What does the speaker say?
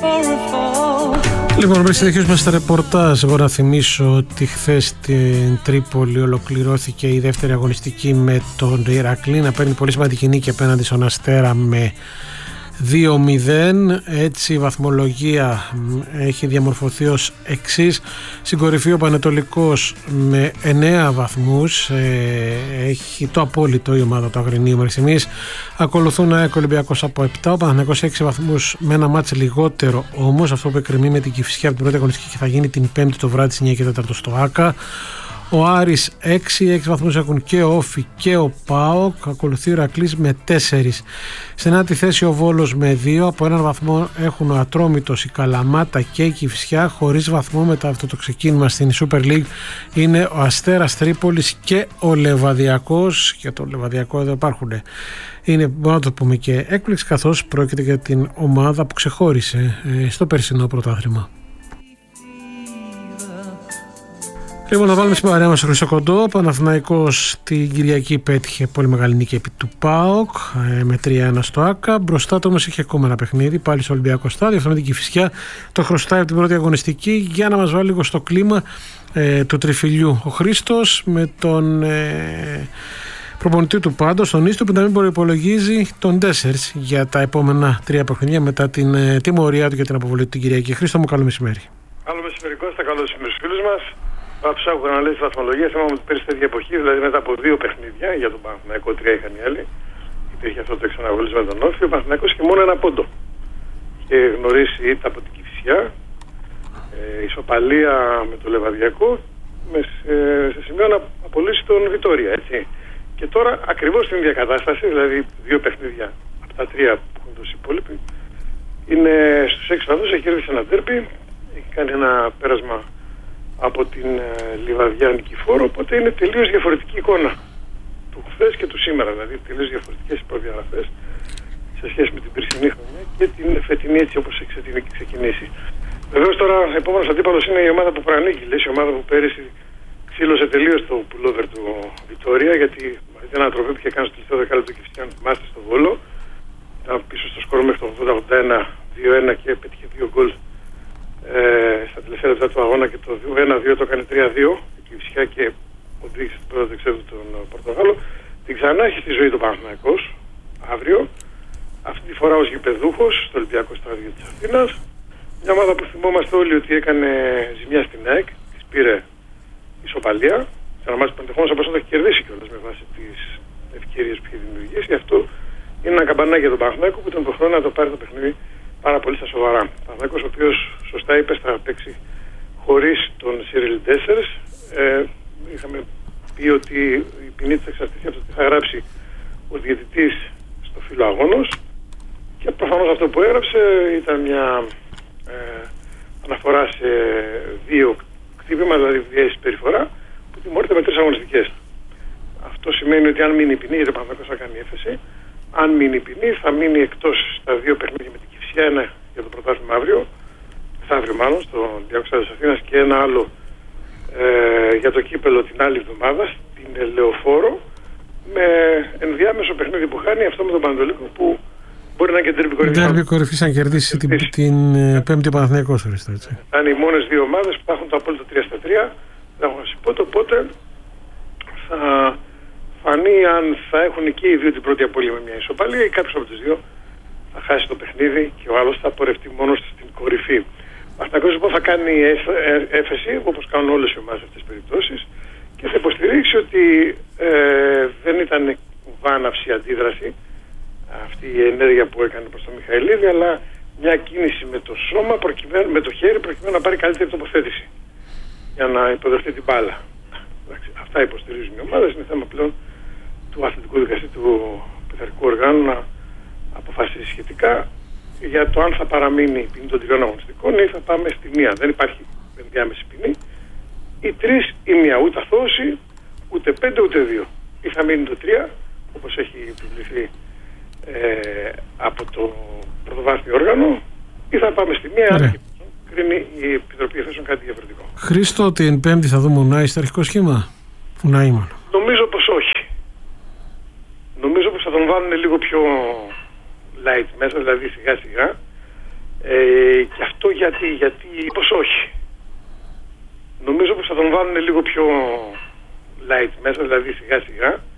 Λοιπόν, πριν συνεχίσουμε στα ρεπορτάζ, εγώ να θυμίσω ότι χθες στην Τρίπολη ολοκληρώθηκε η δεύτερη αγωνιστική με τον Ηρακλή να παίρνει πολύ σημαντική νίκη απέναντι στον Αστέρα με 2-0. Έτσι η βαθμολογία έχει διαμορφωθεί ως εξής. Στην κορυφή ο Πανετολικός με 9 βαθμούς, έχει το απόλυτο η ομάδα του Αγρινίου μέχρι στιγμής. Ακολουθούν ΑΕΚ Ολυμπιακός από 7, ο Παναθηναϊκός 6 βαθμούς με ένα μάτς λιγότερο όμως, αυτό που εκκρεμεί με την Κηφισιά από την πρώτη αγωνιστική και θα γίνει την 5η το βράδυ στις 9 και 4 στο ΆΚΑ. Ο Άρης 6 βαθμούς έχουν και ο Όφη και ο ΠΑΟΚ. Ακολουθεί ο Ηρακλής με 4. Στην άτη θέση ο Βόλος με 2. Από έναν βαθμό έχουν ο Ατρόμητος, η Καλαμάτα και η Κηφισιά. Χωρίς βαθμό μετά αυτό το ξεκίνημα στην Super League είναι ο Αστέρας Τρίπολης και ο Λεβαδιακός. Για το Λεβαδιακό εδώ υπάρχουν, είναι, μπορούμε να το πούμε, και έκπληξη, καθώς πρόκειται για την ομάδα που ξεχώρισε στο περσινό πρωτάθλημα. Λοιπόν, να βάλουμε στην παρέα μας στο Χρυσοκοντό. Ο Παναθηναϊκός την Κυριακή πέτυχε πολύ μεγάλη νίκη επί του ΠΑΟΚ με 3-1 στο ΆΚΑ. Μπροστά του όμως είχε ακόμα ένα παιχνίδι, πάλι στο Ολυμπιακό στάδιο, αυτό με την Κηφισιά. Το χρωστάει από την πρώτη αγωνιστική για να μας βάλει λίγο στο κλίμα του τριφυλιού. Ο Χρήστος με τον προπονητή του πάντως, τον Ίστο, που να μην προϋπολογίζει τον Ντέσσερς για τα επόμενα 3 παιχνίδια μετά την τιμωρία του για την αποβολή του την Κυριακή. Χρήστο μου, καλό μεσημέρι. Καλό μεσημέρι, Κώστα, καλό μεσημέρι στους φίλους μας. Ψάχνω να λέει τη βαθμολογία. Θυμάμαι ότι πέρυσι τέτοια εποχή, δηλαδή μετά από 2 παιχνίδια, για τον Παναθηναϊκό 3 είχαν οι άλλοι. Υπήρχε αυτό το εξαναγωνισμό με τον Όφη. Ο Παναθηναϊκός είχε μόνο 1 πόντο. Είχε γνωρίσει ήττα από την Κηφισιά, ισοπαλία με το Λεβαδιακό, σε σημείο να απολύσει τον Βιτόρια. Έτσι. Και τώρα ακριβώς στην ίδια κατάσταση, δηλαδή 2 παιχνίδια από τα 3 που έχουν δώσει οι υπόλοιποι, είναι στους 6 βαθμούς, έχει κέρδισει ένα ντέρμπι, έχει κάνει ένα πέρασμα από την Λιβαδιά Νικηφόρο, οπότε είναι τελείως διαφορετική εικόνα του χθες και του σήμερα, δηλαδή τελείως διαφορετικές οι προδιαγραφές σε σχέση με την περσινή χρονιά και την φετινή, έτσι όπως έχει ξεκινήσει. Βεβαίως τώρα ο επόμενος αντίπαλος είναι η ομάδα που προανήκει, λες, η ομάδα που πέρυσι ξύλωσε τελείως το πουλόβερ του Βιτόρια, γιατί ήταν ανατροπή που είχε κάνει στο τελευταίο δεκάλεπτο και φυσικά θυμάστε στο Βόλο, ήταν πίσω στο σκορ μέχρι το 80-81, 2-1 και πέτυχε 2 γκολ στα τελευταία λεπτά του αγώνα και το 1-2 το έκανε 3-2 η Κηφισιά και οδήγησε την πρώτη εξέδου τον Πορτογάλο. Την ξανά έχει στη ζωή του Παναθηναϊκός αύριο, αυτή τη φορά ως γηπεδούχος στο Ολυμπιακό Στάδιο της Αθήνας, μια ομάδα που θυμόμαστε όλοι ότι έκανε ζημιά στην ΑΕΚ, της πήρε ισοπαλία, σε ένα μάτι που ενδεχομένως από όσο το έχει κερδίσει κιόλας με βάση τις ευκαιρίες που είχε δημιουργήσει. Γι' αυτό είναι ένα καμπανάκι για τον Παναθηναϊκό που ήταν το χρόνο να το πάρει το παιχνίδι πάρα πολύ στα σοβαρά. Ο Παναθηναϊκός, ο οποίος σωστά είπε, θα παίξει χωρίς τον Σίριλ Ντέσσερς. Είχαμε πει ότι η ποινή θα εξαρτηθεί από το τι θα γράψει ο διαιτητής στο φύλλο αγώνος και προφανώς αυτό που έγραψε ήταν μια αναφορά σε 2 κτύπημα, δηλαδή βίαιη συμπεριφορά, που τιμωρείται με 3 αγωνιστικές. Αυτό σημαίνει ότι αν μείνει η ποινή, γιατί ο Παναθηναϊκός θα κάνει έφεση, αν μείνει η ποινή θα μείνει εκτός στα 2 παιχνίδια με την Κηφισιά, ένα για το πρωτάθλημα αύριο, μεθαύριο μάλλον, στο Ολυμπιακό Στάδιο της Αθήνας, και ένα άλλο για το κύπελο την άλλη εβδομάδα στην Λεωφόρο, με ενδιάμεσο παιχνίδι που χάνει αυτό με τον Πανετολικό, που μπορεί να είναι και ντέρμπι κορυφή. Ντέρμπι κορυφή, αν κερδίσει την Πέμπτη ο Παναθηναϊκός, έτσι. Θα είναι οι μόνες 2 ομάδες που θα έχουν το απόλυτο 3-3. Δεν έχω να σου πω, οπότε θα φανεί αν θα έχουν και οι 2 την πρώτη απώλεια με μια ισοπαλία ή κάποιος από τους 2 θα χάσει το παιχνίδι και ο άλλος θα πορευτεί μόνος στην κορυφή. Ο Παναθηναϊκός λοιπόν θα κάνει έφεση, όπως κάνουν όλες οι ομάδες σε αυτές τις περιπτώσεις, και θα υποστηρίξει ότι δεν ήταν βάναυση αντίδραση αυτή η ενέργεια που έκανε προς τον Μιχαηλίδη, αλλά μια κίνηση με το σώμα, με το χέρι, προκειμένου να πάρει καλύτερη τοποθέτηση για να υποδεχτεί την μπάλα. Αυτά υποστηρίζουν οι ομάδες. Είναι θέμα πλέον του αθλητικού δικαστή, του πειθαρχικού οργάνου, να αποφασίσει σχετικά για το αν θα παραμείνει η ποινή των 3 αγωνιστικών ή θα πάμε στη 1. Δεν υπάρχει ενδιάμεση ποινή. Ή 3 ή 1. Ούτε αθώωση, ούτε 5 ούτε 2. Ή θα μείνει το 3, όπως έχει επιβληθεί από το πρωτοβάθμιο όργανο, ή θα πάμε στη 1. Αν κρίνει η Επιτροπή Εφέσεων κάτι διαφορετικό. Χρήστο, την Πέμπτη θα δούμε Ουνάη στο αρχικό σχήμα. Ουνάη μόνο. Νομίζω πως όχι. Νομίζω πως θα τον βάλουν λίγο πιο light μέσα, δηλαδή σιγά σιγά, Και αυτό γιατί πως όχι. Νομίζω πως θα τον βάλουν λίγο πιο light μέσα, δηλαδή σιγά σιγά.